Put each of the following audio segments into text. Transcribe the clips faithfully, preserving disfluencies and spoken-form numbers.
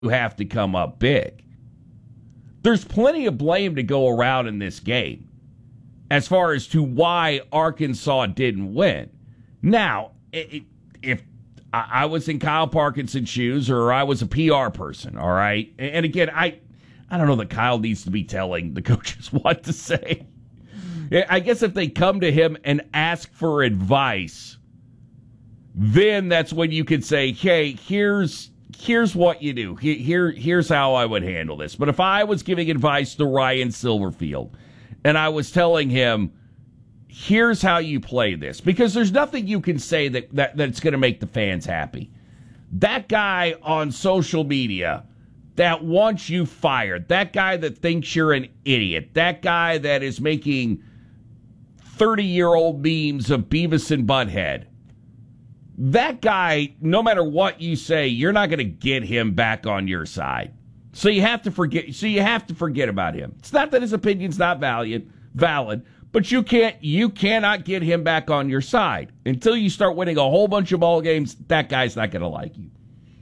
you have to come up big. There's plenty of blame to go around in this game as far as to why Arkansas didn't win. Now, if I was in Kyle Parkinson's shoes or I was a P R person, all right? And again, I, I don't know that Kyle needs to be telling the coaches what to say. I guess if they come to him and ask for advice, then that's when you could say, hey, here's here's what you do. Here, here's how I would handle this. But if I was giving advice to Ryan Silverfield and I was telling him, here's how you play this, because there's nothing you can say that, that that's going to make the fans happy. That guy on social media that wants you fired, that guy that thinks you're an idiot, that guy that is making thirty-year-old memes of Beavis and Butthead, that guy, no matter what you say, you're not going to get him back on your side. So you have to forget. So you have to forget about him. It's not that his opinion's not valid, valid, but you can't. You cannot get him back on your side until you start winning a whole bunch of ball games. That guy's not going to like you.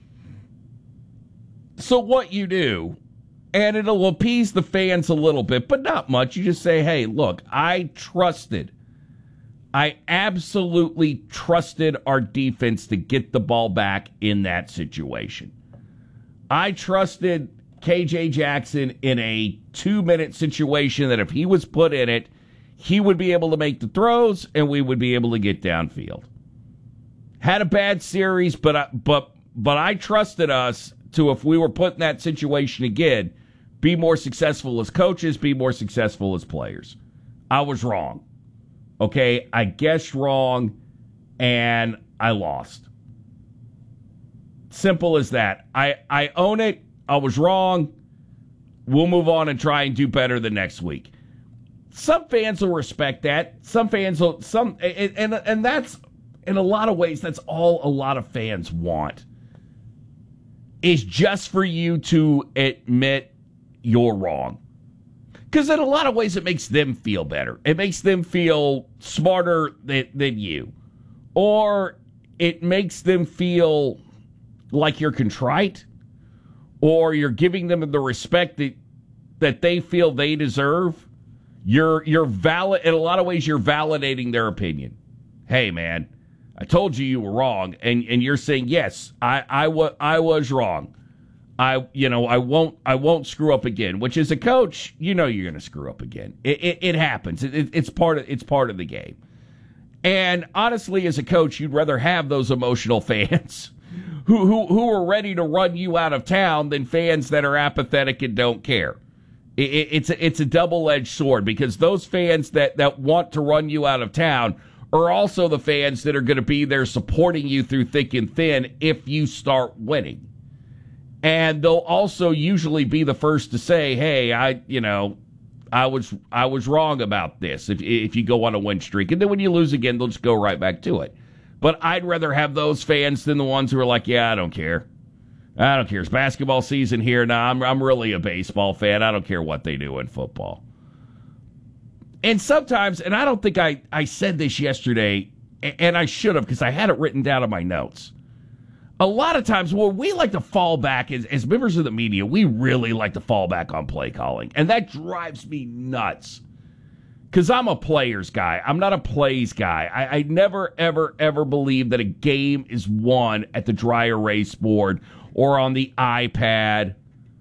So what you do, and it'll appease the fans a little bit, but not much. You just say, "Hey, look, I trusted." I absolutely trusted our defense to get the ball back in that situation. I trusted K J Jackson in a two-minute situation that if he was put in it, he would be able to make the throws and we would be able to get downfield. Had a bad series, but I, but but I trusted us to, if we were put in that situation again, be more successful as coaches, be more successful as players. I was wrong. Okay, I guessed wrong, and I lost. Simple as that. I, I own it. I was wrong. We'll move on and try and do better the next week. Some fans will respect that. Some fans will, some, and, and, and that's, in a lot of ways, that's all a lot of fans want, is just for you to admit you're wrong. Because in a lot of ways, it makes them feel better. It makes them feel smarter than, than you. Or it makes them feel like you're contrite. Or you're giving them the respect that, that they feel they deserve. You're, you're valid. In a lot of ways, you're validating their opinion. Hey, man, I told you you were wrong. And, and you're saying, yes, I, I, wa- I was wrong. I, you know, I won't, I won't screw up again. Which, as a coach, you know you're going to screw up again. It, it, it happens. It, it, it's part of, it's part of the game. And honestly, as a coach, you'd rather have those emotional fans who, who, who are ready to run you out of town than fans that are apathetic and don't care. It, it, it's a, it's a double-edged sword, because those fans that, that want to run you out of town are also the fans that are going to be there supporting you through thick and thin if you start winning. And they'll also usually be the first to say, hey, I, you know, I was I was wrong about this if if you go on a win streak. And then when you lose again, they'll just go right back to it. But I'd rather have those fans than the ones who are like, yeah, I don't care. I don't care. It's basketball season here. Now, I'm, I'm really a baseball fan. I don't care what they do in football. And sometimes, and I don't think I, I said this yesterday, and I should have because I had it written down in my notes. A lot of times, well, we like to fall back as, as members of the media. We really like to fall back on play calling, and that drives me nuts. Because I'm a players guy. I'm not a plays guy. I, I never, ever, ever believe that a game is won at the dry erase board or on the iPad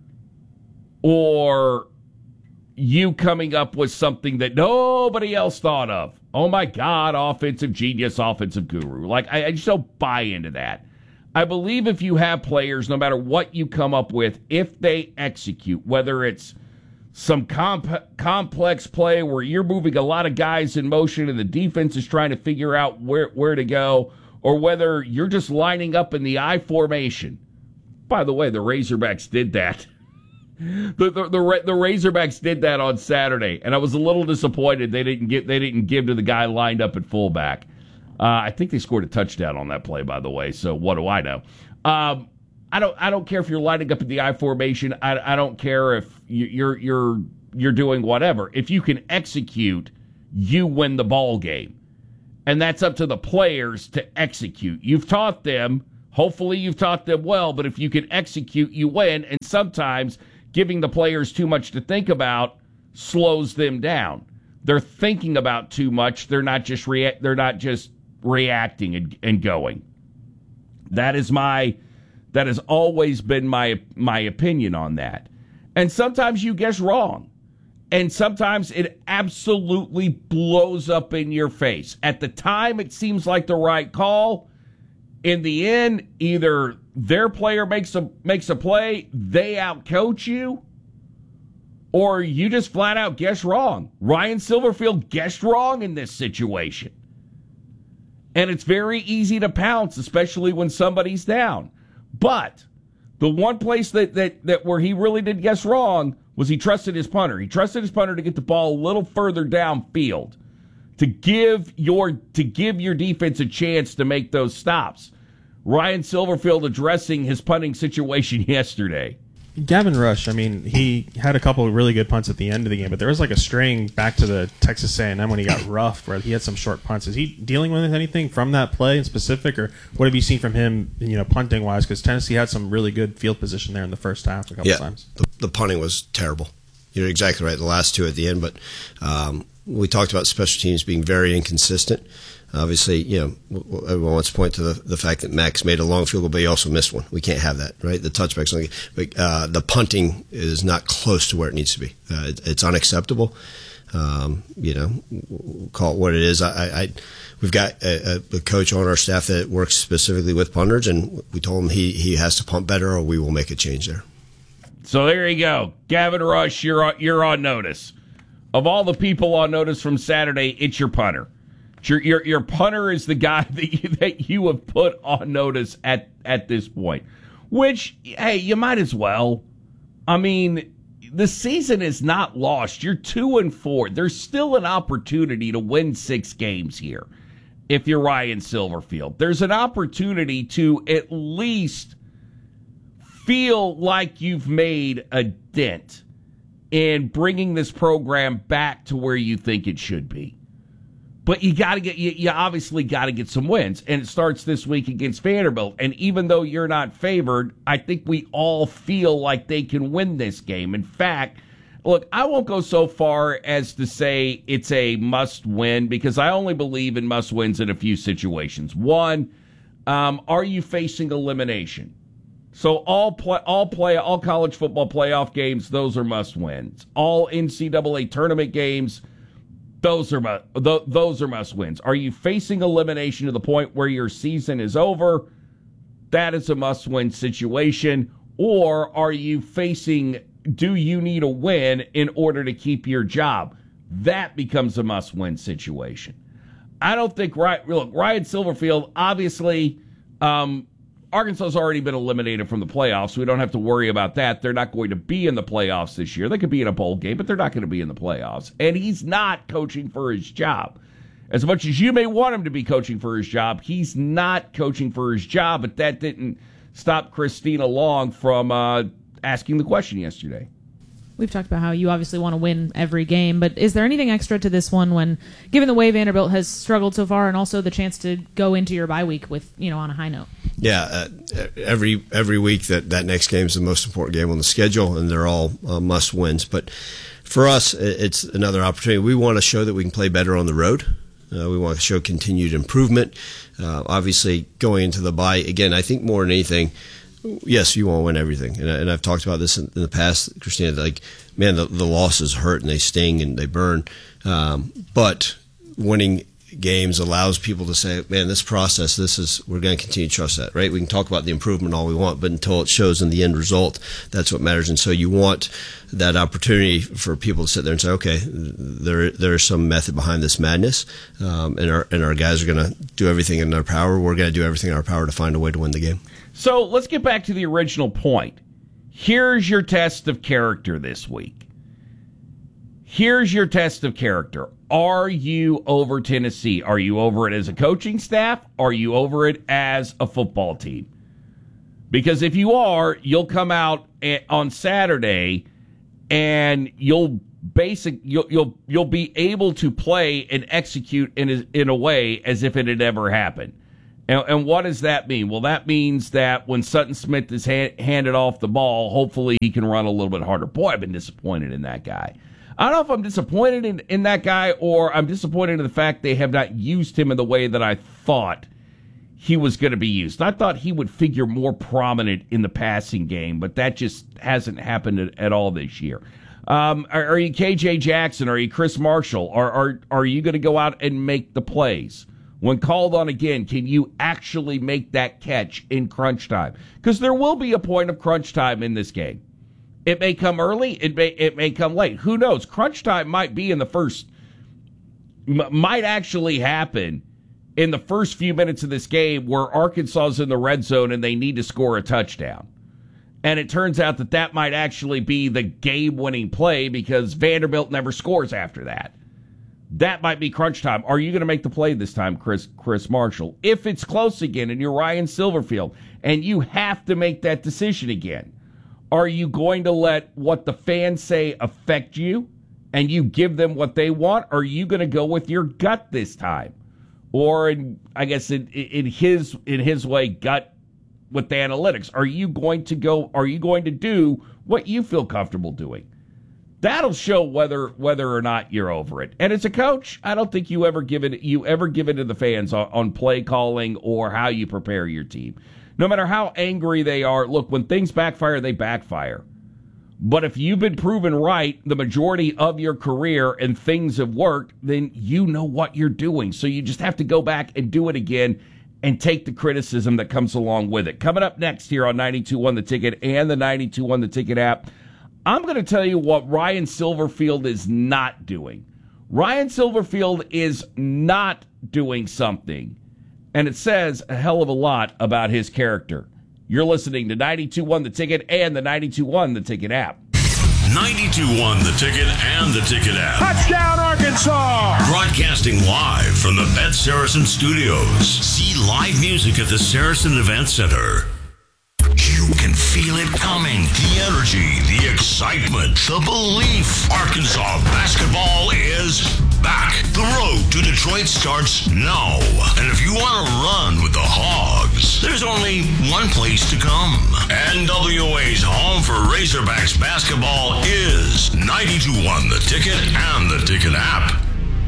or you coming up with something that nobody else thought of. Oh, my God, offensive genius, offensive guru. Like, I, I just don't buy into that. I believe if you have players, no matter what you come up with, if they execute, whether it's some comp- complex play where you're moving a lot of guys in motion and the defense is trying to figure out where, where to go, or whether you're just lining up in the I formation. By the way, the Razorbacks did that. The, the, the, the Razorbacks did that on Saturday, and I was a little disappointed they didn't get they didn't give to the guy lined up at fullback. Uh, I think they scored a touchdown on that play, by the way. So what do I know? Um, I don't. I don't care if you're lining up in the I formation. I, I don't care if you're you're you're doing whatever. If you can execute, you win the ball game, and that's up to the players to execute. You've taught them Hopefully you've taught them well, but if you can execute, you win. And sometimes giving the players too much to think about slows them down. They're thinking about too much. They're not just rea- they're not just reacting and, and going. That is my that has always been my my opinion on that. And sometimes you guess wrong. And sometimes it absolutely blows up in your face. At the time, it seems like the right call. In the end, either their player makes a makes a play, they outcoach you, or you just flat out guess wrong. Ryan Silverfield guessed wrong in this situation. And it's very easy to pounce, especially when somebody's down. But the one place that, that, that where he really did guess wrong was he trusted his punter. He trusted his punter to get the ball a little further downfield, to give your to give your defense a chance to make those stops. Ryan Silverfield addressing his punting situation yesterday. Gavin Rush, I mean, he had a couple of really good punts at the end of the game, but there was like a string back to the Texas A and M when he got roughed where he had some short punts. Is he dealing with anything from that play in specific, or what have you seen from him, you know, punting-wise? Because Tennessee had some really good field position there in the first half a couple yeah, times. The, the punting was terrible. You're exactly right, the last two at the end, but um, we talked about special teams being very inconsistent. Obviously, you know, everyone wants to point to the, the fact that Max made a long field goal, but he also missed one. We can't have that, right? The touchbacks, but uh, the punting is not close to where it needs to be. Uh, it, it's unacceptable. Um, you know, call it what it is. I, I we've got a, a coach on our staff that works specifically with punters, and we told him he he has to punt better, or we will make a change there. So there you go, Gavin Rush. You're on, you're on notice. Of all the people on notice from Saturday, it's your punter. Your, your your punter is the guy that you, that you have put on notice at, at this point. Which, hey, you might as well. I mean, the season is not lost. You're two and four. There's still an opportunity to win six games here. If you're Ryan Silverfield, there's an opportunity to at least feel like you've made a dent in bringing this program back to where you think it should be. But you got to get you, you obviously got to get some wins, and it starts this week against Vanderbilt. And even though you're not favored, I think we all feel like they can win this game. In fact, look, I won't go so far as to say it's a must-win because I only believe in must-wins in a few situations. One, um, are you facing elimination? So all play, all play, all college football playoff games, those are must-wins. All N C double A tournament games. Those are those are must wins. Are you facing elimination to the point where your season is over? That is a must win situation. Or are you facing, do you need a win in order to keep your job? That becomes a must win situation. I don't think, right, look, Ryan Silverfield, obviously, um, Arkansas has already been eliminated from the playoffs, so we don't have to worry about that. They're not going to be in the playoffs this year. They could be in a bowl game, but they're not going to be in the playoffs. And he's not coaching for his job. As much as you may want him to be coaching for his job, he's not coaching for his job, but that didn't stop Christina Long from uh, asking the question yesterday. We've talked about how you obviously want to win every game, but is there anything extra to this one when, given the way Vanderbilt has struggled so far and also the chance to go into your bye week with, you know, on a high note? Yeah, uh, every every week that, that next game is the most important game on the schedule, and they're all uh, must wins. But for us, it's another opportunity. We want to show that we can play better on the road. Uh, we want to show continued improvement. Uh, obviously, going into the bye, again, I think more than anything, yes, you want to win everything. And, I, and I've talked about this in, in the past, Christina, like, man, the, the losses hurt and they sting and they burn. Um, but winning games allows people to say, man, this process, this is, we're going to continue to trust that, right? We can talk about the improvement all we want, but until it shows in the end result, that's what matters. And so you want that opportunity for people to sit there and say, okay, there there's some method behind this madness, um, and our and our guys are going to do everything in their power. We're going to do everything in our power to find a way to win the game. So let's get back to the original point. Here's your test of character this week. Here's your test of character. Are you over Tennessee? Are you over it as a coaching staff? Are you over it as a football team? Because if you are, you'll come out on Saturday and you'll basic you'll you'll you'll be able to play and execute in a, in a way as if it had never happened. And, and what does that mean? Well, that means that when Sutton Smith is ha- handed off the ball, hopefully he can run a little bit harder. Boy, I've been disappointed in that guy. I don't know if I'm disappointed in, in that guy or I'm disappointed in the fact they have not used him in the way that I thought he was going to be used. I thought he would figure more prominent in the passing game, but that just hasn't happened at, at all this year. Um, are, are you K J Jackson? Are you Chris Marshall? Are, are, are you going to go out and make the plays? When called on again, can you actually make that catch in crunch time? Because there will be a point of crunch time in this game. It may come early. It may it may come late. Who knows? Crunch time might be in the first, m- might actually happen in the first few minutes of this game where Arkansas is in the red zone and they need to score a touchdown. And it turns out that that might actually be the game-winning play because Vanderbilt never scores after that. That might be crunch time. Are you going to make the play this time, Chris Chris Marshall? If it's close again and you're Ryan Silverfield and you have to make that decision again, are you going to let what the fans say affect you and you give them what they want? Or are you going to go with your gut this time? Or, in, I guess, in, in his in his way, gut with the analytics. Are you going to go? Are you going to do what you feel comfortable doing? That'll show whether whether or not you're over it. And as a coach, I don't think you ever give it you ever give it to the fans on, on play calling or how you prepare your team. No matter how angry they are, look, when things backfire, they backfire. But if you've been proven right the majority of your career and things have worked, then you know what you're doing. So you just have to go back and do it again and take the criticism that comes along with it. Coming up next here on ninety-two one The Ticket and the ninety-two one The Ticket app, I'm going to tell you what Ryan Silverfield is not doing. Ryan Silverfield is not doing something, and it says a hell of a lot about his character. You're listening to ninety-two one The Ticket and the ninety-two one The Ticket app. ninety-two one The Ticket and the Ticket app. Touchdown, Arkansas! Broadcasting live from the Bet Saracen Studios. See live music at the Saracen Event Center. You can feel it coming. The energy, the excitement, the belief. Arkansas basketball is back. The road to Detroit starts now. And if you want to run with the Hogs, there's only one place to come. N W A's home for Razorbacks basketball is ninety-two one The Ticket and the Ticket app.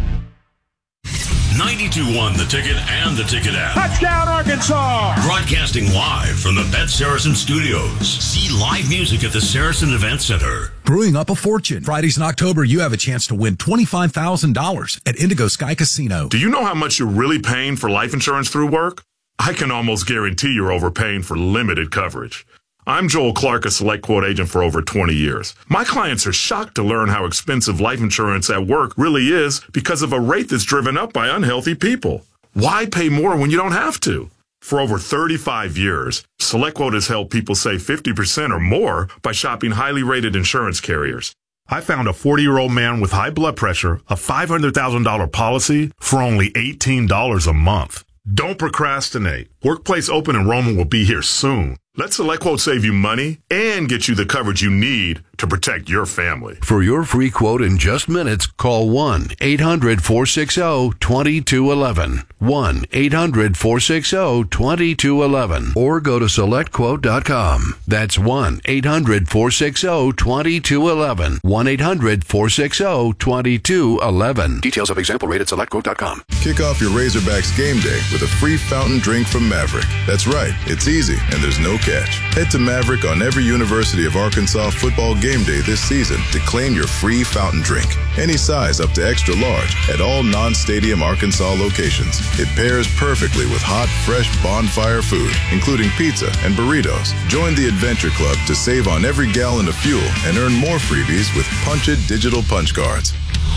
ninety-two one The Ticket and the Ticket app. Touchdown, Arkansas! Broadcasting live from the Bet Saracen Studios. See live music at the Saracen Event Center. Brewing up a fortune. Fridays in October, you have a chance to win twenty-five thousand dollars at Indigo Sky Casino. Do you know how much you're really paying for life insurance through work? I can almost guarantee you're overpaying for limited coverage. I'm Joel Clark, a Select Quote agent for over twenty years. My clients are shocked to learn how expensive life insurance at work really is because of a rate that's driven up by unhealthy people. Why pay more when you don't have to? For over thirty-five years, Select Quote has helped people save fifty percent or more by shopping highly rated insurance carriers. I found a forty-year-old man with high blood pressure, a five hundred thousand dollars policy for only eighteen dollars a month. Don't procrastinate. Workplace open enrollment will be here soon. Let Select Quote save you money and get you the coverage you need to protect your family. For your free quote in just minutes, call one eight hundred four six zero two two one one. one eight hundred four six zero two two one one. Or go to select quote dot com. That's one eight hundred four six zero two two one one. one eight hundred four six zero two two one one. Details of example rate at select quote dot com. Kick off your Razorbacks game day with a free fountain drink from Maverick. That's right, it's easy and there's no catch. Head to Maverick on every University of Arkansas football game day this season to claim your free fountain drink. Any size up to extra large at all non-stadium Arkansas locations. It pairs perfectly with hot, fresh bonfire food, including pizza and burritos. Join the Adventure Club to save on every gallon of fuel and earn more freebies with Punch It digital punch cards.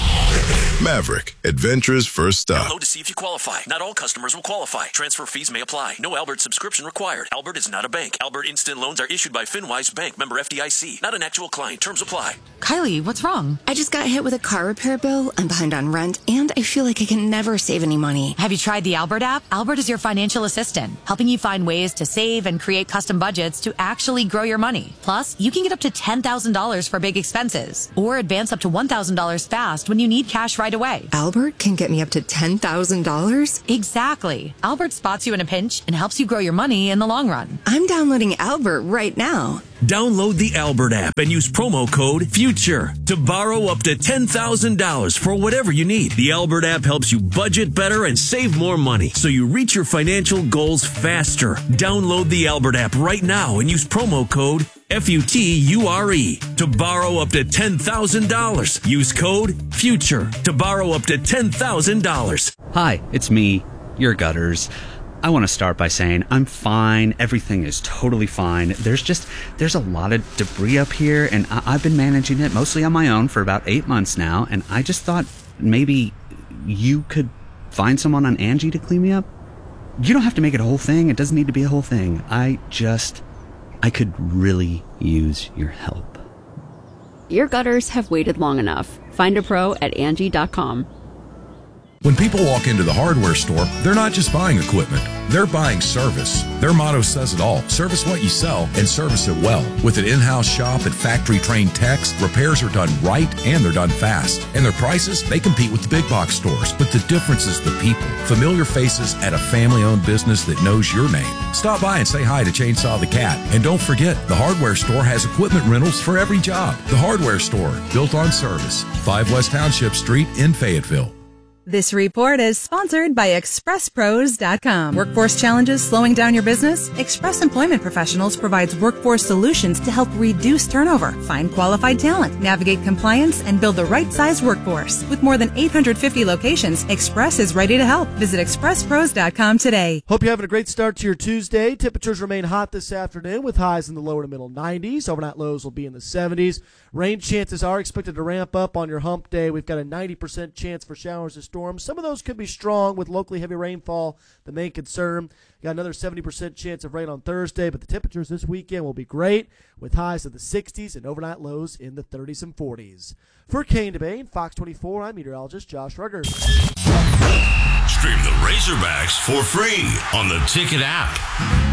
Maverick, adventure's first stop. Download to see if you qualify. Not all customers will qualify. Transfer fees may apply. No Albert subscription required. Albert is not a bank. Albert Instant Loans are issued by FinWise Bank, member F D I C. Not an actual client. Terms apply. Kylie, what's wrong? I just got hit with a car repair bill. I'm behind on rent, and I feel like I can never save any money. Have you tried the Albert app? Albert is your financial assistant, helping you find ways to save and create custom budgets to actually grow your money. Plus, you can get up to ten thousand dollars for big expenses, or advance up to one thousand dollars fast fast when you need cash right away. Albert can get me up to ten thousand dollars? Exactly. Albert spots you in a pinch and helps you grow your money in the long run. I'm downloading Albert right now. Download the Albert app and use promo code FUTURE to borrow up to ten thousand dollars for whatever you need. The Albert app helps you budget better and save more money so you reach your financial goals faster. Download the Albert app right now and use promo code F U T U R E to borrow up to ten thousand dollars. Use code FUTURE to borrow up to ten thousand dollars. Hi, it's me, your Gutters. I want to start by saying I'm fine. Everything is totally fine. There's just, there's a lot of debris up here, and I- I've been managing it mostly on my own for about eight months now, and I just thought maybe you could find someone on Angie to clean me up. You don't have to make it a whole thing. It doesn't need to be a whole thing. I just, I could really use your help. Your gutters have waited long enough. Find a pro at Angie dot com. When people walk into the hardware store, they're not just buying equipment, they're buying service. Their motto says it all. Service what you sell and service it well. With an in-house shop and factory-trained techs, repairs are done right and they're done fast. And their prices, they compete with the big box stores. But the difference is the people. Familiar faces at a family-owned business that knows your name. Stop by and say hi to Chainsaw the Cat. And don't forget, the hardware store has equipment rentals for every job. The hardware store, built on service. five West Township Street in Fayetteville. This report is sponsored by Express Pros dot com. Workforce challenges slowing down your business? Express Employment Professionals provides workforce solutions to help reduce turnover, find qualified talent, navigate compliance, and build the right size workforce. With more than eight hundred fifty locations, Express is ready to help. Visit Express Pros dot com today. Hope you're having a great start to your Tuesday. Temperatures remain hot this afternoon with highs in the lower to middle nineties. Overnight lows will be in the seventies. Rain chances are expected to ramp up on your hump day. We've got a ninety percent chance for showers and storms. Some of those could be strong with locally heavy rainfall, the main concern. Got another seventy percent chance of rain on Thursday, but the temperatures this weekend will be great with highs of the sixties and overnight lows in the thirties and forties. For Kane DeBane, Fox twenty-four, I'm meteorologist Josh Ruggers. Stream the Razorbacks for free on the Ticket app.